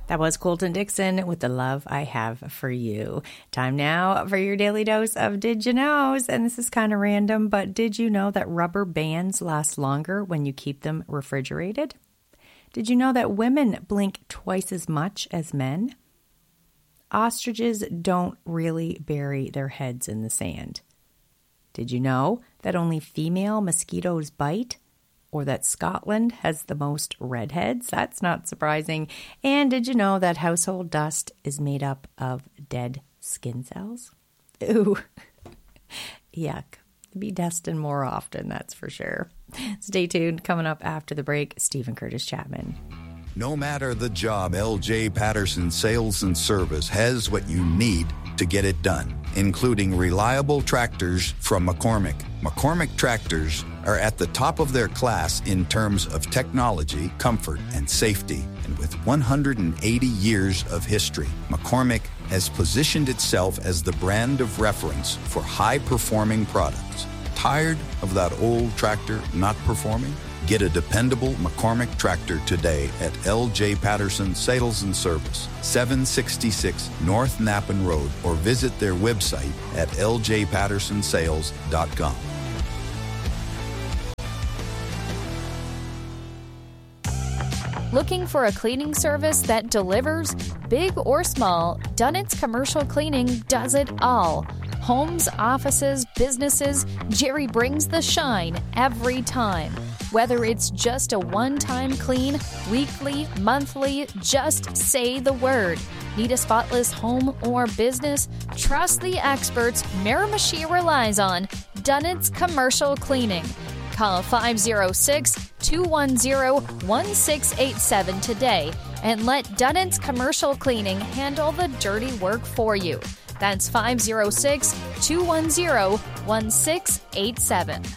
That was Colton Dixon with The Love I Have for You. Time now for your daily dose of Did You Knows? And this is kind of random, but did you know that rubber bands last longer when you keep them refrigerated? Did you know that women blink twice as much as men? Ostriches don't really bury their heads in the sand. Did you know that only female mosquitoes bite? Or that Scotland has the most redheads? That's not surprising. And did you know that household dust is made up of dead skin cells? Ooh, yuck. Be dusting more often, that's for sure. Stay tuned. Coming up after the break, Stephen Curtis Chapman. No matter the job, L.J. Patterson Sales and Service has what you need to get it done, including reliable tractors from McCormick. McCormick tractors are at the top of their class in terms of technology, comfort, and safety. And with 180 years of history, McCormick has positioned itself as the brand of reference for high-performing products. Tired of that old tractor not performing? Get a dependable McCormick tractor today at L.J. Patterson Sales and Service, 766 North Nappen Road, or visit their website at ljpattersonsales.com. Looking for a cleaning service that delivers? Big or small, Dunnett's Commercial Cleaning does it all. Homes, offices, businesses, Jerry brings the shine every time. Whether it's just a one-time clean, weekly, monthly, just say the word. Need a spotless home or business? Trust the experts Miramichi relies on. Dunnett's Commercial Cleaning. Call 506-210-1687 today and let Dunnett's Commercial Cleaning handle the dirty work for you. That's 506-210-1687.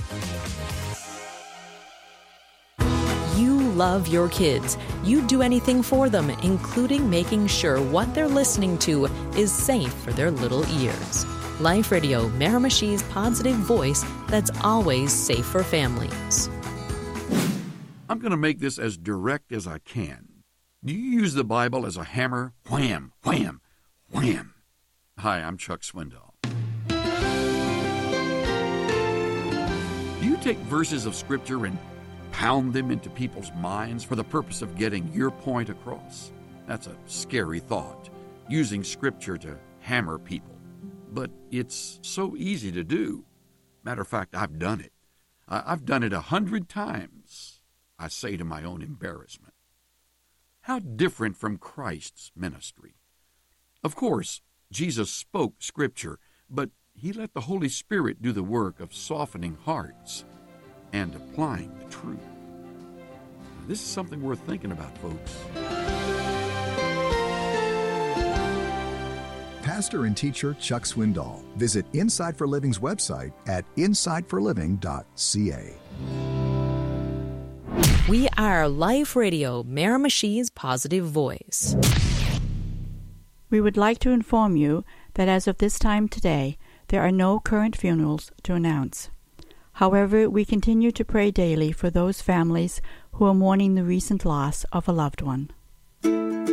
You love your kids. You do anything for them, including making sure what they're listening to is safe for their little ears. Life Radio, Miramichi's positive voice that's always safe for families. I'm going to make this as direct as I can. Do you use the Bible as a hammer? Wham, wham, wham. Hi, I'm Chuck Swindoll. Do you take verses of Scripture and pound them into people's minds for the purpose of getting your point across? That's a scary thought, using Scripture to hammer people. But it's so easy to do. Matter of fact, I've done it. I've done it 100 times, I say to my own embarrassment. How different from Christ's ministry. Of course, Jesus spoke Scripture, but he let the Holy Spirit do the work of softening hearts and applying the truth. This is something worth thinking about, folks. Pastor and teacher Chuck Swindoll. Visit Inside for Living's website at insideforliving.ca. We are Life Radio, Miramichi's positive voice. We would like to inform you that as of this time today, there are no current funerals to announce. However, we continue to pray daily for those families who are mourning the recent loss of a loved one.